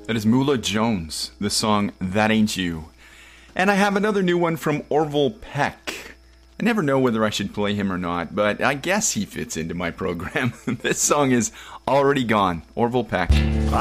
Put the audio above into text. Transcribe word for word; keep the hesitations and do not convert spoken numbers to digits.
That is Moolah Jones, the song That Ain't You. And I have another new one from Orville Peck. I never know whether I should play him or not, but I guess he fits into my program. This song is Already Gone, Orville Peck. I